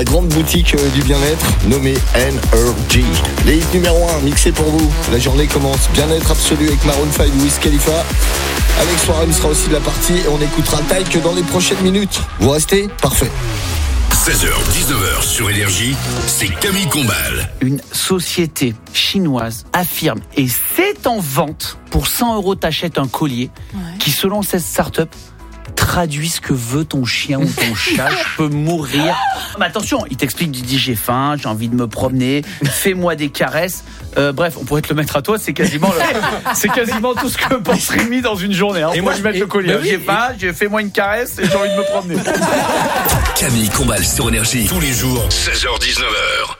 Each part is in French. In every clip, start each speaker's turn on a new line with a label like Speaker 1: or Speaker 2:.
Speaker 1: La grande boutique du bien-être nommée NRG. Les hits numéro 1 mixés pour vous. La journée commence. Bien-être absolu avec Maroon 5 et Wiz Khalifa. Alex Warren sera aussi de la partie et on écoutera Tyke dans les prochaines minutes. Vous restez ? Parfait.
Speaker 2: 16h, 19h sur Énergie, c'est Camille Combal.
Speaker 3: Une société chinoise affirme, et c'est en vente, pour 100 € t'achètes un collier qui, selon cette start-up, traduit ce que veut ton chien ou ton chat. Je peux mourir. Mais attention, il t'explique, il dit j'ai faim, j'ai envie de me promener, fais-moi des caresses. Bref, on pourrait te le mettre à toi, c'est quasiment tout ce que pense Rémi dans une journée. Hein. Et moi je vais mettre le collier. J'ai faim, fais-moi une caresse et j'ai envie de me promener.
Speaker 2: Camille Combal sur Énergie, tous les jours, 16h-19h.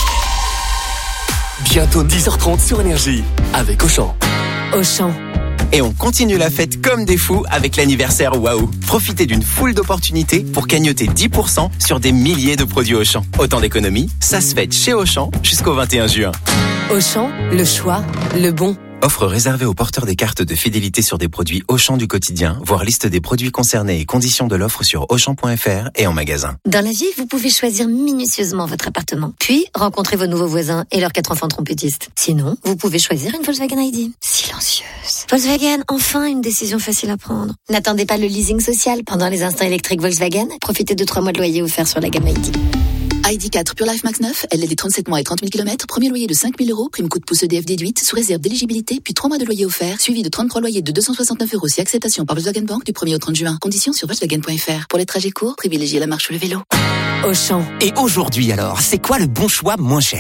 Speaker 4: Bientôt 10h30 sur Énergie, avec Auchan.
Speaker 5: Auchan.
Speaker 6: Et on continue la fête comme des fous avec l'anniversaire Waouh. Profitez d'une foule d'opportunités pour cagnoter 10% sur des milliers de produits Auchan. Autant d'économies, ça se fête chez Auchan jusqu'au 21 juin.
Speaker 5: Auchan, le choix, le bon.
Speaker 6: Offre réservée aux porteurs des cartes de fidélité sur des produits Auchan du quotidien. Voir liste des produits concernés et conditions de l'offre sur Auchan.fr et en magasin.
Speaker 7: Dans la vie, vous pouvez choisir minutieusement votre appartement. Puis, rencontrer vos nouveaux voisins et leurs 4 enfants trompettistes. Sinon, vous pouvez choisir une Volkswagen ID. Silencieuse. Volkswagen, enfin une décision facile à prendre. N'attendez pas le leasing social. Pendant les instants électriques Volkswagen, profitez de 3 mois de loyer offerts sur la gamme ID.
Speaker 8: ID4 Pure Life Max 9, LLD 37 mois et 30 000 km, premier loyer de 5 000 €, prime coup de pouce EDF déduite, sous réserve d'éligibilité, puis 3 mois de loyer offert, suivi de 33 loyers de 269 € si acceptation par Volkswagen Bank du 1er au 30 juin. Conditions sur Volkswagen.fr. Pour les trajets courts, privilégiez la marche ou le vélo.
Speaker 5: Auchan.
Speaker 4: Et aujourd'hui alors, c'est quoi le bon choix moins cher ?